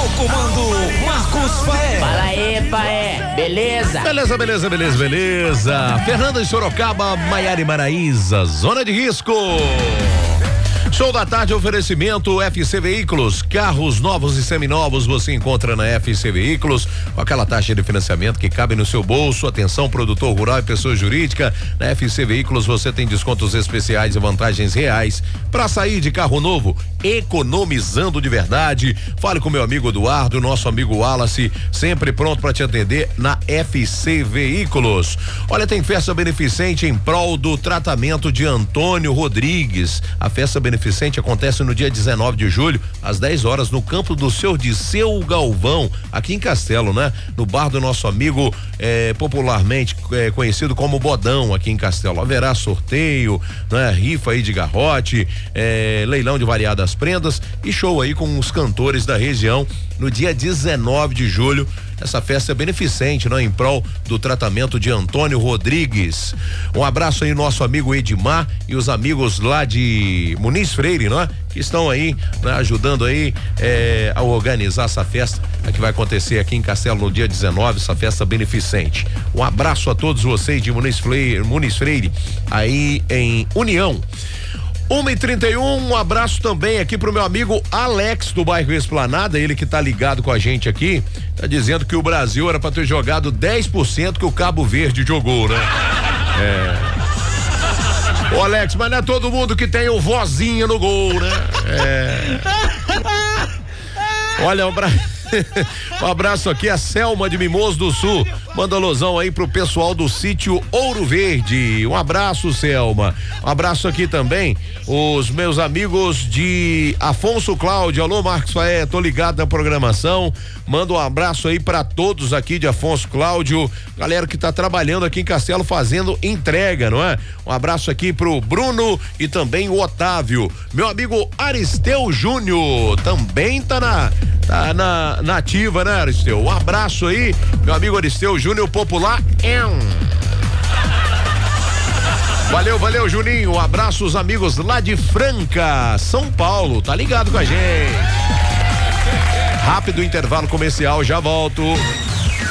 No comando, Marcos Faé. Fala aí, Faé. Beleza? Beleza. Fernanda em Sorocaba, Maiara e Maraíza, zona de risco. Show da tarde, oferecimento FC Veículos, carros novos e seminovos você encontra na FC Veículos, com aquela taxa de financiamento que cabe no seu bolso. Atenção, produtor rural e pessoa jurídica, na FC Veículos você tem descontos especiais e vantagens reais para sair de carro novo, economizando de verdade. Fale com meu amigo Eduardo, nosso amigo Wallace, sempre pronto para te atender na FC Veículos. Olha, tem festa beneficente em prol do tratamento de Antônio Rodrigues. A festa beneficente acontece no dia 19 de julho, às 10 horas, no campo do Senhor Disseu Galvão, aqui em Castelo, né? No bar do nosso amigo, popularmente conhecido como Bodão, aqui em Castelo. Haverá sorteio, né? Rifa aí de garrote, leilão de variadas prendas e show aí com os cantores da região no dia 19 de julho. Essa festa é beneficente, né? Em prol do tratamento de Antônio Rodrigues. Um abraço aí, nosso amigo Edmar e os amigos lá de Muniz Freire, né? Que estão aí, né? Ajudando aí a organizar essa festa que vai acontecer aqui em Castelo no dia 19, essa festa beneficente. Um abraço a todos vocês de Muniz Freire, aí em União. 1h31, um abraço também aqui pro meu amigo Alex do bairro Esplanada, ele que tá ligado com a gente aqui, tá dizendo que o Brasil era pra ter jogado 10% que o Cabo Verde jogou, né? Ô Alex, mas não é todo mundo que tem o vozinha no gol, né? Olha, um abraço aqui a Selma de Mimoso do Sul, manda alusão aí pro pessoal do sítio Ouro Verde. Um abraço, Selma. Um abraço aqui também os meus amigos de Afonso Cláudio. Alô, Marcos Faé, tô ligado na programação. Manda um abraço aí pra todos aqui de Afonso Cláudio, galera que tá trabalhando aqui em Castelo fazendo entrega, não é? Um abraço aqui pro Bruno e também o Otávio. Meu amigo Aristeu Júnior também tá na ativa, né, Aristeu? Um abraço aí, meu amigo Aristeu Júnior Popular. Valeu, Juninho. Um abraço os amigos lá de Franca, São Paulo, tá ligado com a gente. Rápido intervalo comercial, já volto.